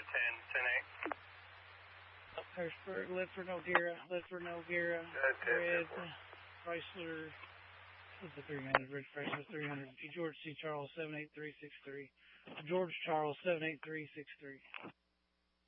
Harrisburg, Lifford, Noguera, Red, Chrysler, what's the 300, Red Chrysler 300, George C. Charles 78363, George Charles 78363.